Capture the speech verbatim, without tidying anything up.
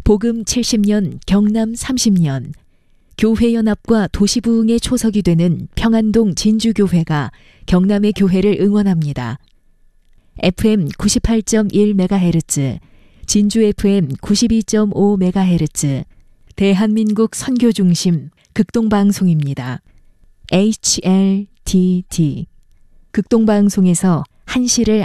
복음 칠십 년, 경남 삼십 년, 교회연합과 도시부흥의 초석이 되는 평안동 진주교회가 경남의 교회를 응원합니다. 에프엠 구십팔 점 일 메가헤르츠, 진주 에프엠 구십이 점 오 메가헤르츠, 대한민국 선교중심 극동방송입니다. 에이치엘티디 극동방송에서 한시를